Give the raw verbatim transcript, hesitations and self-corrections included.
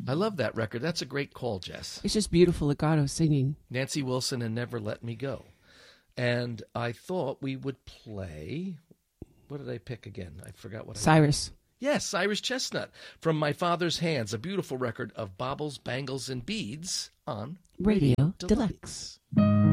I love that record. That's a great call, Jess. It's just beautiful legato singing. Nancy Wilson and Never Let Me Go. And I thought we would play, what did I pick again? I forgot what I Cyrus. Yes, Cyrus Chestnut, From My Father's Hands, a beautiful record of baubles, bangles, and beads on Radio Deluxe. Deluxe.